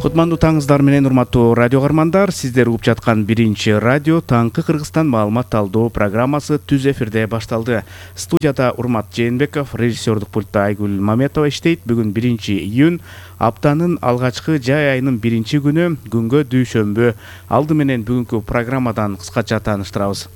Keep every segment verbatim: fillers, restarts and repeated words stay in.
Кутмандуу таңыңыздар менен урматтуу радио каармандар, сиздер угуп жаткан биринчи радио Таңкы Кыргызстан маалымат алуу программасы түз эфирде башталды. Студияда Урмат Жээнбеков, режиссердук пультта Айгүл Маметова иштейт. Бүгүн биринчи июнь, аптанын алгачкы жай айынын биринчи күнү, күнгө дүйшөмбү. Алды менен бүгүнкү программадан кыскача тааныштырабыз.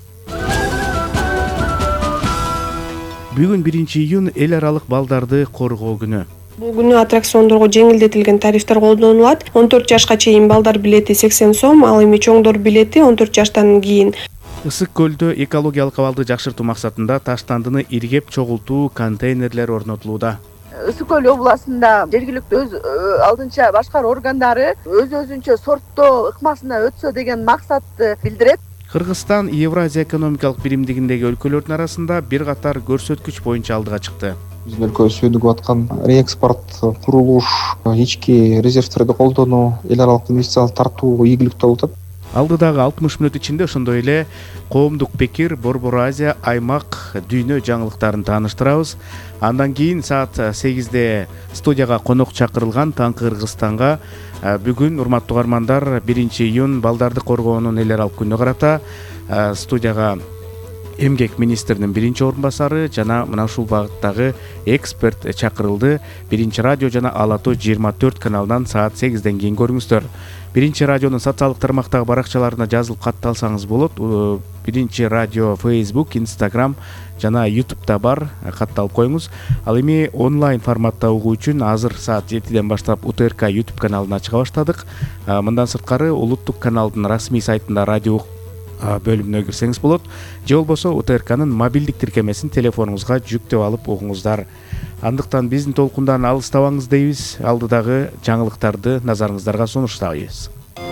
Бүгүн биринчи июнь эл аралык балдарды коргоо күнү. Бул күнү аттракциондорго жеңилдетилген тарифтер колдонулат. он төрт жашка чейин балдар билети сексен сом, ал эми чоңдор билети он төрт жаштан кийин. Ысык көлдө экологиялык абалды жакшыртуу максатында таштандыны иргеп чогултуу контейнерлер орнотулууда. Ысык көл областында жергиликтүү өз алдынча башкаруу органдары өз өзүнчө сорттоо ыкмасына өтсө деген максатты билдирет. Кыргызстан Евразия экономикалык биримдигиндеги өлкөлөрдүн арасында бир катар көрсөткүч боюнча алдыга чыкты. Биздин өлкөбүз өнүгүп аткан реэкспорт, курулуш, ички резервтерди колдонуу, эл аралык инвестицияларды тартуу ийгиликтүү болуп атат. Алдыдагы алтымыш мүнөт ичинде ошондой эле коомдук пикир, Борбор Азия, аймак, дүйнө жаңылыктарын тааныштырабыз. Андан кийин саат сегизде студияга конок чакырылган Таңкы Кыргызстанга бүгүн урматтуу каармандар биринчи июнь балдарды коргоонун эл аралык күнүнө карата студияга эмгек министринин биринчи орун басары жана мына ушул багыттагы эксперт чакырылды. Биринчи радио жана Ала Тоо жыйырма төрт каналынан саат сегизден кийин көрүңүздөр. Биринчи радионун социалдык тармактагы баракчаларына жазылып катталсаңыз болот. Биринчи радио Facebook, Instagram жана YouTube'да бар, катталып коюңуз. Ал эми онлайн форматта угуу үчүн азыр саат жетиден баштап У Т Р К YouTube каналын ачыга баштадык. Мындан сырткары улуттук каналдын расмий сайтында радио бөлүмүнө кирсеңиз болот. Же болбосо У Т Р К'нын мобилдик тиркемесин телефонуңузга жүктөп алып угуңуздар. Андыктан биздин толкундан алыстабаңыз дейбиз. Алдыдагы жаңылыктарды назарыңыздарга сунуштайбыз.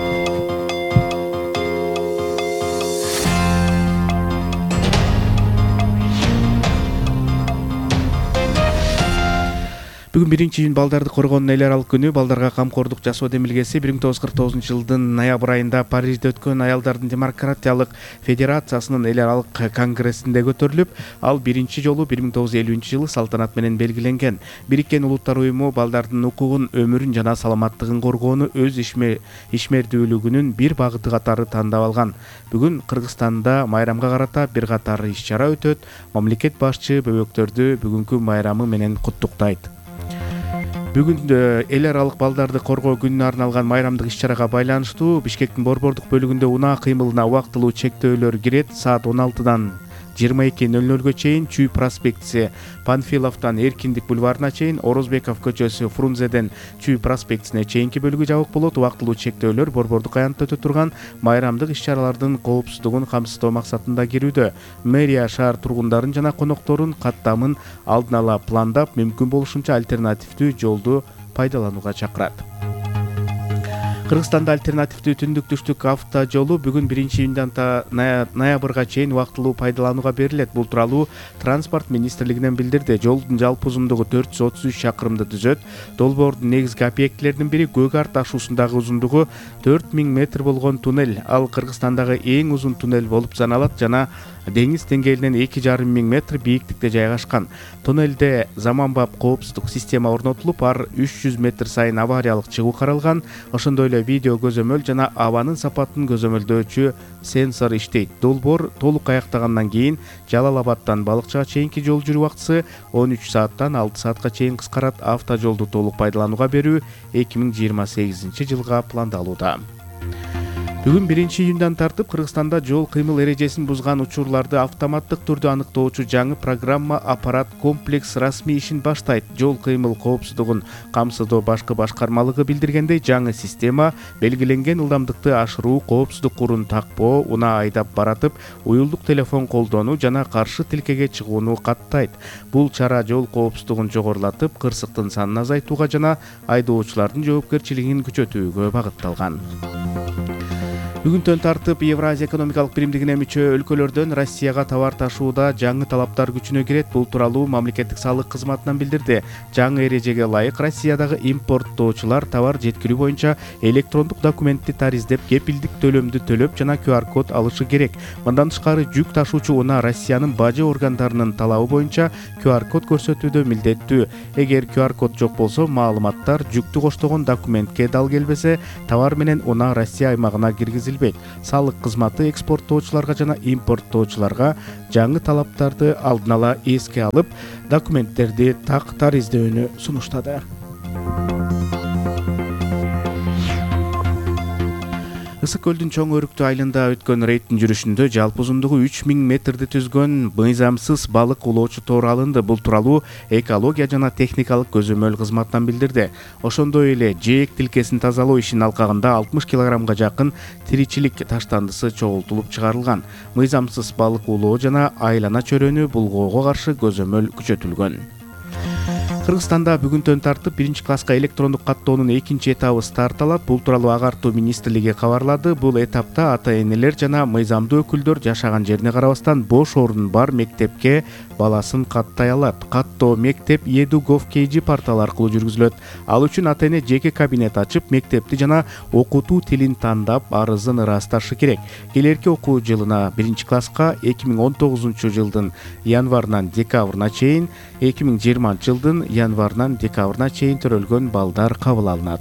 Бүгүн биринчи июнь балдарды коргоонун эл аралык күнү. Балдарга камкордук жасоо демилгеси бир миң тогуз жүз кырк тогузунчу жылдын ноябрь айында Парижде өткөн Аялдардын демократиялык федерациясынын эл аралык конгрессинде көтөрүлүп, ал биринчи жолу бир миң тогуз жүз элүүнчү жылы салтанат менен белгиленген. Бириккен Улуттар уюму балдардын укугун, өмүрүн жана саламаттыгын коргоону өз ишмердүүлүгүнүн бир багыты катары тандап алган. Бүгүн Кыргызстанда майрамга карата бир катар иш-чара өтөт. Мамлекет башчы бөбөктөрдү бүгүнкү майрамы менен куттуктайт. Бүгүн эл аралык балдарды коргоо күнүнө арналган майрамдык иш-чарага байланыштуу Бишкектин борбордук бөлүгүндө унаа кыймылына убактылуу чектөөлөр кирет. Саат он алтыдан жыйырма эки нөл нөлгө чейин Чүй проспектиси Панфиловдон Эркиндик бульварына чейин, Орозбеков көчөсү Фрунзеден Чүй проспектисине чейинки бөлүгү жабык болот. Убактылуу чектөөлөр борбордук аянтта өтө турган майрамдык иш-чаралардын коопсуздугун камсыздоо максатында кирүүдө. Мэрия шаар тургундарын жана конокторун каттамын алдын ала пландап, мүмкүн болушунча альтернативдүү жолду пайдаланууга чакырат. Кыргызстанда альтернативдүү түндүк-түштүк автожолу бүгүн биринчи июндан ноябрга чейин убактылуу пайдаланууга берилет. Бул тууралуу Транспорт министрлигинен билдирди. Жолдун жалпы узундугу төрт жүз отуз үч чакырымды түзөт. Долбоордун негизги объектилеринин бири Көк Ар ташуусундагы узундугу төрт миң метр болгон туннель. Ал Кыргызстандагы эң узун туннель болуп саналат жана деңиз деңгээлинен эки жарым миң метр бийиктикте жайгашкан. Туннелде заманбап коопсуздук система орнотулуп, ар үч жүз метр сайын авариялык чыгуу каралган. Ошондой эле видео көзөмөл жана абанын сапатын көзөмөлдөөчү сенсор иштейт. Долбоор толук аяктагандан кийин Жалал-Абадтан Балыкчыга чейинки жол жүрүү убактысы он үч сааттан алты саатка чейин кыскарат. Автожолду толук пайдаланууга берүү эки миң жыйырма сегизинчи жылга пландалууда. Бүгүн биринчи июндан тартып Кыргызстанда жол кыймыл эрежесин бузган учурларды автоматтык түрдө аныктоочу жаңы программа аппарат комплекс расмий ишин баштайт. Жол кыймыл коопсуздугун камсыздоо башкы башкармалыгы билдиргендей, жаңы система белгиленген ылдамдыкты ашыруу, коопсуздук курун такпоо, унаа айдап баратып уюлдук телефон колдонуу жана каршы тилкеге чыгууну каттайт. Бул чара жол коопсуздугун жогорулатып, кырсыктын санын азайтууга жана айдоочулардын жоопкерчилигин күчөтүүгө багытталган. Бүгүнтөн тартып Евразия экономикалык биримдигине мүчө өлкөлөрдөн Россияга товар ташууда жаңы талаптар күчүнө кирет. Бул тууралуу мамлекеттик салык кызматынан билдирди. Жаңы эрежеге ылайык Россиядагы импорттоочулар товар жеткирүү боюнча электрондук документти тариздеп, кепилдик төлөмдү төлөп жана ку ар код алышы керек. Мындан тышкары жүк ташуучу унаа Россиянын бажы органдарынын талабы боюнча ку ар код көрсөтүүдө милдеттүү. Эгер ку ар код жок болсо, маалыматтар жүктү коштогон документке дал келбесе, товар менен унаа Россия аймагына киргизилет. Салык кызматы экспорттоочуларга жана импорттоочуларга жаңы талаптарды алдын ала эске алып, документтерди так тариздөөнү сунуштады. Ысык көлдүн чоң өрүктүү айылында өткөн рейдтин жүрүшүндө жалпы узундугу үч миң метрди түзгөн мыйзамсыз балык улоочу тоор алынды. Бул тууралуу экология жана техникалык көзөмөл кызматынан билдирди. Ошондой эле жээк тилкесин тазалоо ишинин алкагында алтымыш килограммга жакын тиричилик таштандысы чогултулуп чыгарылган. Мыйзамсыз балык улоо жана айлана чөрөнү булгоого каршы көзөмөл күчөтүлгөн. Кыргызстанда бүгүнтөн тартып биринчи класска электрондук каттоонун экинчи этабы старт алат. Бул тууралуу Агартуу министрлиги кабарлады. Бул этапта ата-энелер жана мыйзамдуу өкүлдөр жашаган жерине карабастан бош орун бар мектепке баласын каттай алат. Каттоо мектеп Edu.gov.kg порталы аркылуу жүргүзүлөт. Ал үчүн ата-эне жеке кабинет ачып, мектепти жана окутуу тилин тандап, арызын ырасташы керек. Келерки окуу жылына биринчи класска эки миң он тогузунчу жылдын январынан декабрына чейин, эки миң жыйырманчы жылдын январынан декабрына чейин төрөлгөн балдар кабыл алынат.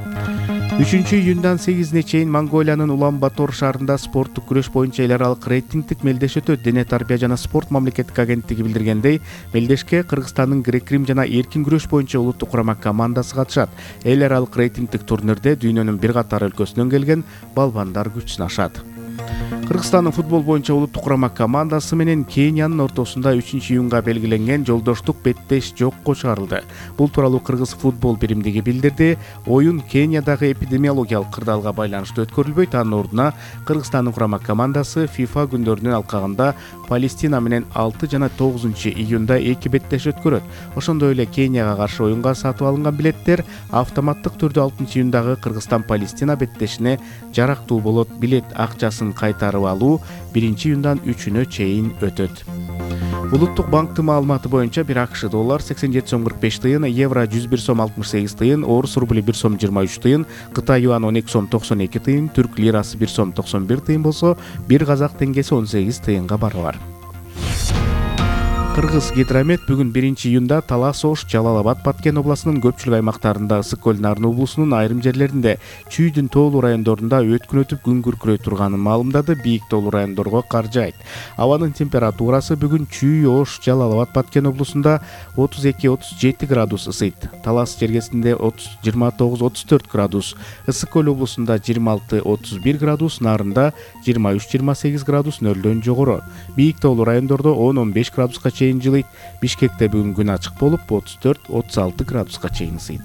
үчүнчү июндан сегизине чейин Монголиянын Улан-Батор шаарында спорттук күрөш боюнча эл аралык рейтингдик мелдеш өтөт. Дене тарбия жана спорт мамлекеттик агенттиги билдиргендей, мелдешке Кыргызстандын грек-рим жана эркин күрөш боюнча улуттук курама командасы катышат. Эл аралык рейтингдик турнирде дүйнөнүн бир катар өлкөсүнөн келген балбандар күч сынашат. Кыргызстандын футбол боюнча улуттук курама командасы менен Кениянын ортосунда үчүнчү июнга белгиленген жолдоштук беттеш жокко чыгарылды. Бул тууралуу Кыргыз футбол биримдиги билдирди. Оюн Кениядагы эпидемиологиялык кырдаалга байланыштуу өткөрүлбөйт. Анын ордуна Кыргызстандын курама командасы FIFA күндөрүнүн алкагында Палестина менен алты жана тогузунчу июнда эки беттеш өткөрөт. Ошондой эле Кенияга каршы оюнга сатып алынган билеттер автоматтык түрдө алтынчы июндагы Кыргызстан-Палестина беттешине жарактуу болот. Билет акчасын кайтарып алуу биринчи июндан үчүнө чейин өтөт. Улуттук банктын маалыматы боюнча бир АКШ доллар сексен жети сом кырк беш тыйын, евро жүз бир сом алтымыш сегиз тыйын, орус рубли бир сом жыйырма үч тыйын, Кытай юан он эки сом токсон эки тыйын, түрк лирасы бир сом токсон бир тыйын болсо, бир казак теңгеси он сегиз тыйынга барабар. Кыргыз гидромет бүгүн биринчи июнда Талас, Ош, Жалал Абад, Баткен областынын көпчүлүк аймактарында, Ысык көл Нарын облусунун айрым жерлеринде, чүйдүн тоолуу райондорунда өткүн өтүп күн күркүрөй турганын маалымдады. Бийик тоолуу райондорго кар жаайт. Абанын температурасы бүгүн Чүй, Ош, Жалал Абад, Баткен облусунда отуз эки отуз жети градус ысыйт. Талас жергесинде жыйырма тогуз отуз төрт градус, Ысык көл облусунда жыйырма алты отуз бир градус, Нарында жыйырма үч жыйырма сегиз градус нөлдөн жогору. Бийик тоолуу райондордо он он беш градуска чейин жылыйт. Бишкекте бүгүн күн ачык болуп, отуз төрт отуз алты градуска чейин ысыйт.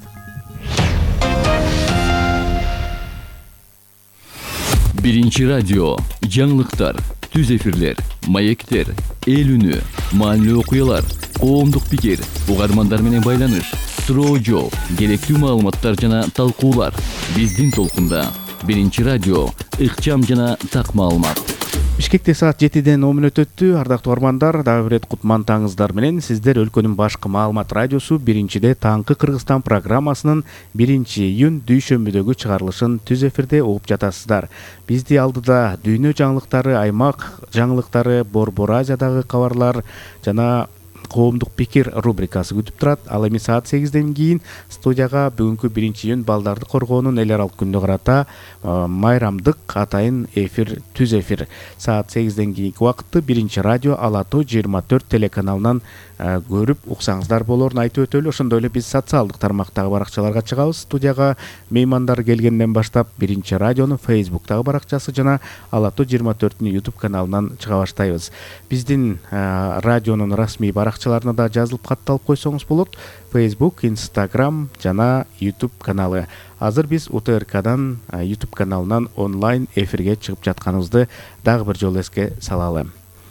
Биринчи радио, жаңылыктар, түз эфирлер, маектер, эл үнү, маанилүү окуялар, коомдук пикир, угармандар менен байланыш, суроо жооп, керектүү маалыматтар жана талкуулар. Биздин толкунда. Биринчи радио, ыкчам жана так маалымат. Бишкекте саат жетиден он мүнөт өттү. Ардактуу угармандар, дагы бир рет кутман таңыңыздар менен сиздер өлкөнүн башкы маалымат радиосу биринчиде Таңкы Кыргызстан программасынын биринчи июнь дүйшөмбүдөгү чыгарылышын түз эфирде угуп жатасыздар. Бизди алдыда дүйнө жаңылыктары, аймак жаңылыктары, Борбор Азиядагы кабарлар жана коомдук пикир рубрикасы күтүп турат. Ал эми саат сегизден кийин студияга бүгүнкү биринчи июнь балдарды коргоонун эл аралык күнүнө карата майрамдык атайын эфир, түз эфир. Саат сегизден кийинки убакытты биринчи радио Ала Тоо жыйырма төрт телеканалынан көрүп уксаңыздар болорун айтып өтөлү. Ошондой эле биз социалдык тармактагы баракчаларга чыгабыз. Студияга меймандар келгенден баштап биринчи радионун Facebook'тагы баракчасы жана Ала Тоо жыйырма төртүнүн YouTube каналынан чыга баштайбыз. Биздин радионун расмий баракчаларына да жазылып катталып койсоңуз болот. Facebook, Instagram жана YouTube каналы. Азыр биз УТРКдан YouTube каналынан онлайн эфирге чыгып жатканыбызды дагы бир жолу эске салалы.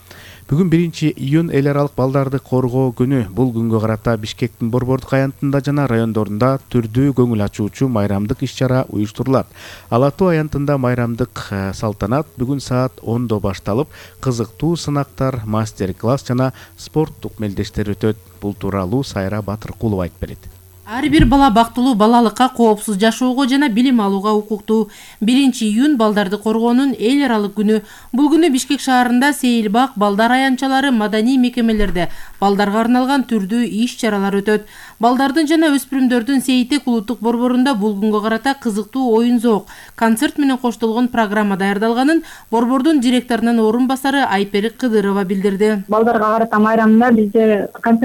Бүгүн биринчи июнь эл аралык балдарды коргоо күнү. Бул күнгө карата Бишкектин Борбордук аянтында жана райондорунда түрдүү көңүл ачуучу майрамдык иш-чара уюштурулат. Ала Тоо аянтында майрамдык салтанат бүгүн саат ондо башталып, кызыктуу сынактар, мастер-класс жана спорттук мелдештер өтөт. Бул тууралуу Сайра Батыркулова айтып берет. Ар бир бала бактылуу балалыкка, коопсуз жашоого жана билим алууга укуктуу. биринчи июнь балдарды коргоонун эл аралык күнү. Бул күнү Бишкек шаарында сейилбак, балдар аянтчалары, маданий мекемелерде балдарга арналган түрдүү иш-чаралар өтөт. Балдардын жана өспүрүмдөрдүн Сейитек улуттук борборунда бул күнгө карата кызыктуу оюн-зоок, концерт менен коштолгон программа даярдалганын борбордун директорунун орун басары Айперик Кыдырова билдирди. Балдарга карата майрамда бизде концерт